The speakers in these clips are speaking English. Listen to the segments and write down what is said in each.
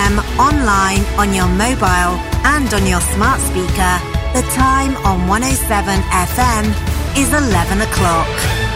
FM, online, on your mobile and on your smart speaker. The time on 107 FM is 11 o'clock.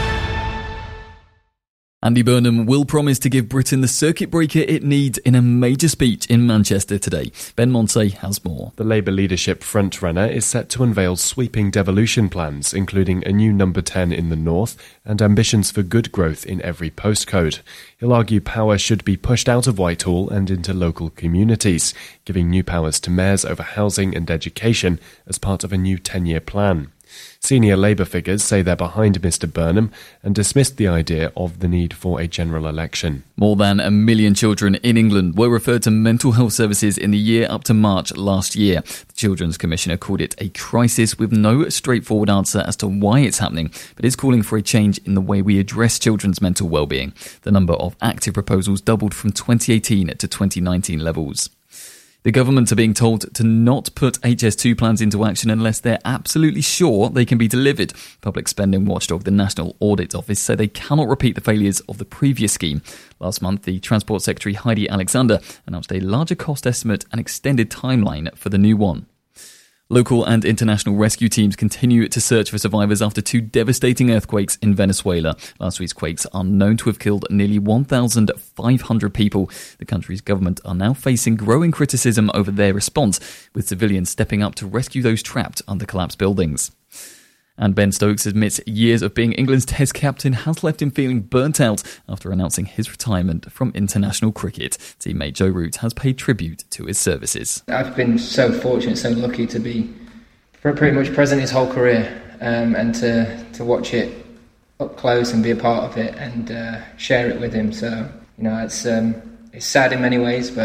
Andy Burnham will promise to give Britain the circuit breaker it needs in a major speech in Manchester today. Ben Monsey has more. The Labour leadership frontrunner is set to unveil sweeping devolution plans, including a new number 10 in the north and ambitions for good growth in every postcode. He'll argue power should be pushed out of Whitehall and into local communities, giving new powers to mayors over housing and education as part of a new 10-year plan. Senior Labour figures say they're behind Mr Burnham and dismissed the idea of the need for a general election. More than 1 million children in England were referred to mental health services in the year up to March last year. The Children's Commissioner called it a crisis with no straightforward answer as to why it's happening, but is calling for a change in the way we address children's mental well-being. The number of active proposals doubled from 2018 to 2019 levels. The government are being told to not put HS2 plans into action unless they're absolutely sure they can be delivered. Public spending watchdog, the National Audit Office, say they cannot repeat the failures of the previous scheme. Last month, the Transport Secretary Heidi Alexander announced a larger cost estimate and extended timeline for the new one. Local and international rescue teams continue to search for survivors after 2 devastating earthquakes in Venezuela. Last week's quakes are known to have killed nearly 1,500 people. The country's government are now facing growing criticism over their response, with civilians stepping up to rescue those trapped under collapsed buildings. And Ben Stokes admits years of being England's Test captain has left him feeling burnt out after announcing his retirement from international cricket. Teammate Joe Root has paid tribute to his services. I've been so fortunate, so lucky to be pretty much present his whole career, and to watch it up close and be a part of it and share it with him. So, it's sad in many ways, but